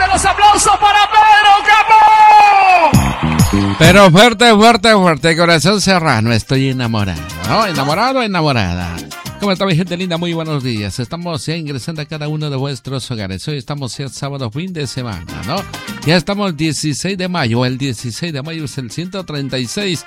los aplausos para Pedro Capó. Pero fuerte, fuerte, fuerte, corazón serrano, estoy enamorado, ¿no? Enamorado, enamorada. ¿Cómo está mi gente linda? Muy buenos días. Estamos ya ingresando a cada uno de vuestros hogares. Hoy estamos ya sábado, fin de semana, ¿no? Ya estamos el 16 de mayo. El 16 de mayo es el 136,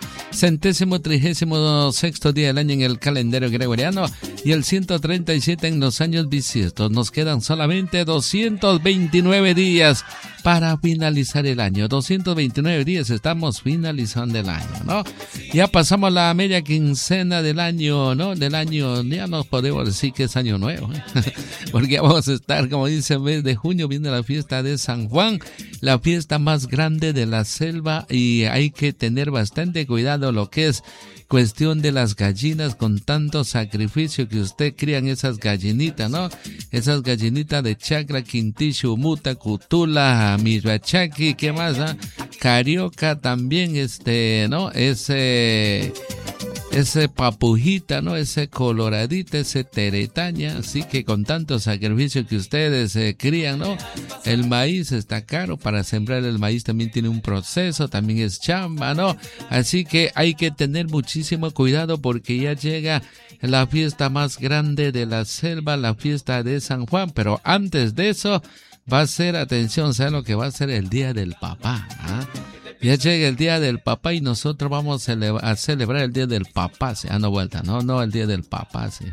136º día del año en el calendario gregoriano y el 137 en los años bisiestos. Nos quedan solamente 229 días para finalizar el año. 229 días estamos finalizando el año, ¿no? Ya pasamos la media quincena del año, ¿no? Del año, ya no podemos decir que es año nuevo, ¿eh? Porque vamos a estar, como dice, el mes de junio viene la fiesta de San Juan, la fiesta más grande de la selva, y hay que tener bastante cuidado lo que es cuestión de las gallinas, con tanto sacrificio que usted crían esas gallinitas, ¿no? Esas gallinitas de Chacra, Quinticho, Muta, Cutula, Mirachachi, ¿qué más? Carioca también, ¿no? Ese papujita, ¿no? Ese coloradita, ese teretaña, así que con tanto sacrificio que ustedes crían, ¿no? El maíz está caro, para sembrar el maíz también tiene un proceso, también es chamba, ¿no? Así que hay que tener muchísimo cuidado porque ya llega la fiesta más grande de la selva, la fiesta de San Juan, pero antes de eso va a ser, atención, ¿saben lo que va a ser? El Día del Papá, ¿ah? Ya llega el Día del Papá y nosotros vamos a celebrar el Día del Papá, ¿sí? No vuelta, no el Día del Papá, ¿sí?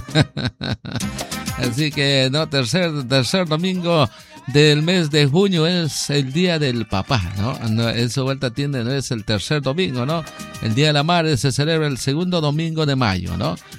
Así que, no, tercer domingo del mes de junio es el Día del Papá, ¿no? Eso vuelta tiene, no es el tercer domingo, ¿no? El Día de la Madre se celebra el segundo domingo de mayo, ¿no?